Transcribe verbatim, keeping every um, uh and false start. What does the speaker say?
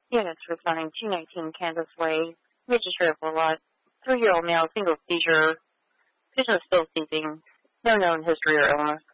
Units responding two nineteen Kansas Way, major sheriff lot. Three-year-old male, single seizure. Patient is still seizing. No known history or illness.